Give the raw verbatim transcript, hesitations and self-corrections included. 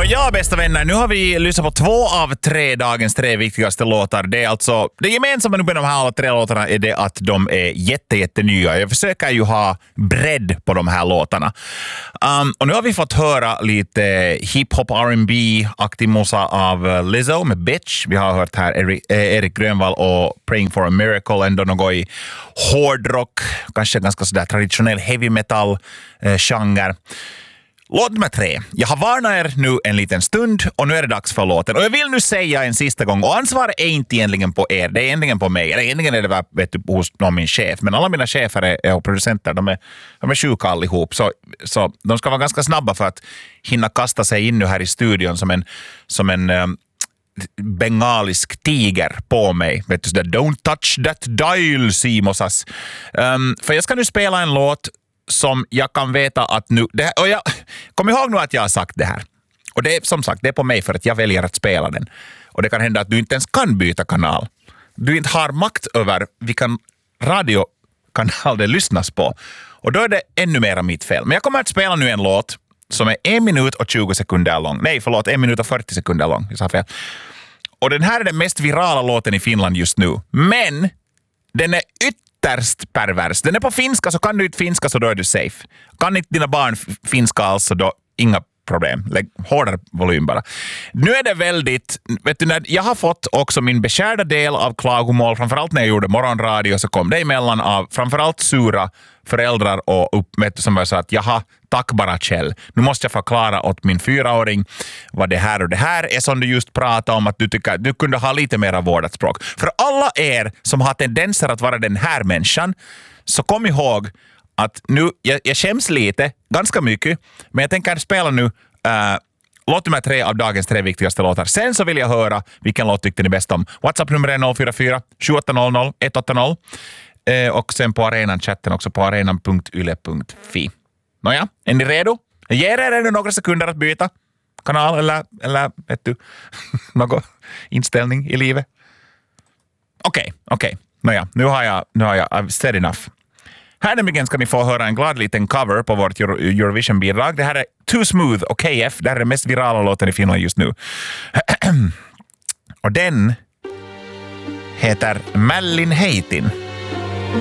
Ja, bästa vänner, nu har vi lyssnat på två av tre dagens tre viktigaste låtar. Det är alltså, det gemensamma nu med de här alla tre låtarna är det att de är jätte, jätte nya. Jag försöker ju ha bredd på de här låtarna. Um, och nu har vi fått höra lite hip-hop R and B-aktig mosa av Lizzo med Bitch. Vi har hört här Erik, eh, Erik Grönvall och Praying for a Miracle, ändå något i hårdrock, kanske ganska sådär traditionell heavy metal eh, genre. Låt nummer tre. Jag har varnat er nu en liten stund och nu är det dags för låten. Och jag vill nu säga en sista gång, och ansvaret är inte egentligen på er, det är egentligen på mig. Eller egentligen är det vet du, hos någon min chef. Men alla mina chefer är, och producenter, de är, de är sjuka allihop. Så, så de ska vara ganska snabba för att hinna kasta sig in nu här i studion som en, som en um, bengalisk tiger på mig. Vet du, sådär, don't touch that dial, Simosas. Um, för jag ska nu spela en låt som jag kan veta att nu... Det här, och jag, kom ihåg nu att jag har sagt det här. Och det är som sagt, det är på mig för att jag väljer att spela den. Och det kan hända att du inte ens kan byta kanal. Du inte har makt över vilken radiokanal det lyssnas på. Och då är det ännu mer mitt fel. Men jag kommer att spela nu en låt som är en minut och tjugo sekunder lång. Nej, förlåt, en minut och fyrtio sekunder lång. Jag sa fel. Och den här är den mest virala låten i Finland just nu. Men den är ytterst pervers. Den är på finska, så kan du inte finska så då är du safe. Kan inte dina barn finska alls så då inga problem. Lägg hårdare volym bara. Nu är det väldigt, vet du, när jag har fått också min beskärda del av klagomål, framförallt när jag gjorde morgonradio så kom det emellan av framförallt sura föräldrar och upp, vet du, som var så att jaha, tack bara Kjell. Nu måste jag förklara åt min fyraåring vad det här och det här är som du just pratade om, att du tycker att du kunde ha lite mer vårdat språk. För alla er som har tendenser att vara den här människan, så kom ihåg att nu, jag, jag skäms lite, ganska mycket, men jag tänker spela nu uh, låt nummer tre av dagens tre viktigaste låtar. Sen så vill jag höra vilken låt tyckte ni bäst om. WhatsApp-nummer är noll fyra fyra sju åtta noll noll ett åtta noll uh, och sen på arenan-chatten också på arenan punkt yle punkt fi. Nåja, är ni redo? Jag ger er ännu några sekunder att byta kanal eller, eller vet du, någon inställning i livet. Okej, okay, okej. Okay. Nåja, nu har jag, nu har jag I've said enough. Här nämligen ska ni få höra en glad liten cover på vårt Eurovision-bidrag. Det här är Too Smooth och K F. Det här är den mest virala låten i Finland just nu. Och den heter Mällin heitin.